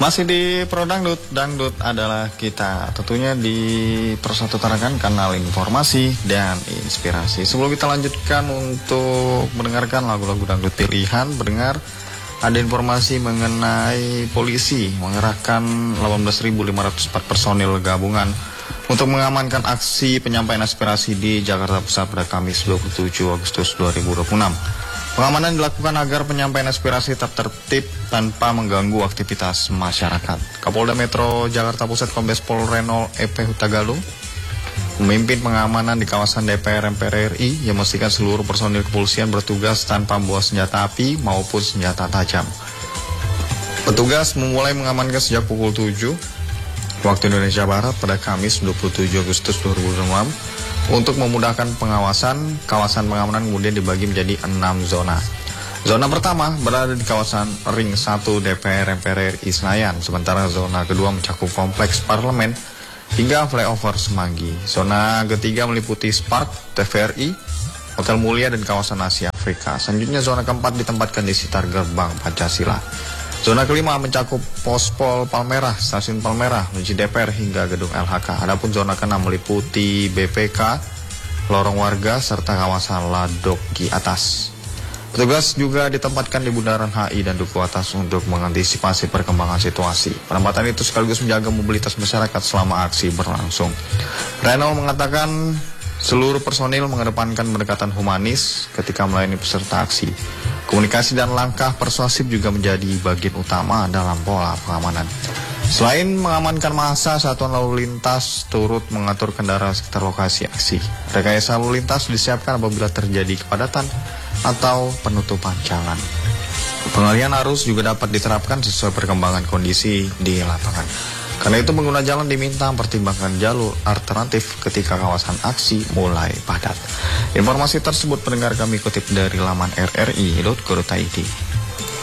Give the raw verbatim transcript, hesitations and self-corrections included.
Masih di Pro Dangdut, Dangdut adalah kita. Tentunya di Persatu Tarakan, kanal informasi dan inspirasi. Sebelum kita lanjutkan untuk mendengarkan lagu-lagu dangdut pilihan, mendengar ada informasi mengenai polisi mengerahkan delapan belas ribu lima ratus empat personil gabungan untuk mengamankan aksi penyampaian aspirasi di Jakarta Pusat pada Kamis dua puluh tujuh Agustus dua ribu dua puluh enam. Pengamanan dilakukan agar penyampaian aspirasi tetap tertib tanpa mengganggu aktivitas masyarakat. Kapolda Metro Jakarta Pusat Kombes Pol Reno E P Hutagalung memimpin pengamanan di kawasan D P R M P R R I yang memastikan seluruh personil kepolisian bertugas tanpa membawa senjata api maupun senjata tajam. Petugas memulai mengamankan sejak pukul tujuh waktu Indonesia Barat pada Kamis dua puluh tujuh Agustus dua ribu dua puluh enam. Untuk memudahkan pengawasan, kawasan pengamanan kemudian dibagi menjadi enam zona. Zona pertama berada di kawasan Ring satu D P R M P R R I Senayan, sementara zona kedua mencakup Kompleks Parlemen hingga Flyover Semanggi. Zona ketiga meliputi Spark, T V R I, Hotel Mulia, dan kawasan Asia Afrika. Selanjutnya zona keempat ditempatkan di sekitar Gerbang Pancasila. Zona kelima mencakup Pospol Palmerah, Stasiun Palmerah, menuju D P R hingga Gedung L H K. Adapun zona keenam meliputi B P K, lorong warga, serta kawasan Ladoki Atas. Petugas juga ditempatkan di Bundaran H I dan Duku Atas untuk mengantisipasi perkembangan situasi. Penempatan itu sekaligus menjaga mobilitas masyarakat selama aksi berlangsung. Reno mengatakan seluruh personil mengedepankan pendekatan humanis ketika melayani peserta aksi. Komunikasi dan langkah persuasif juga menjadi bagian utama dalam pola pengamanan. Selain mengamankan massa, satuan lalu lintas turut mengatur kendaraan sekitar lokasi aksi. Rekayasa lalu lintas disiapkan apabila terjadi kepadatan atau penutupan jalan. Pengalihan arus juga dapat diterapkan sesuai perkembangan kondisi di lapangan. Karena itu pengguna jalan diminta mempertimbangkan jalur alternatif ketika kawasan aksi mulai padat. Informasi tersebut pendengar kami kutip dari laman r r i dot co dot i d.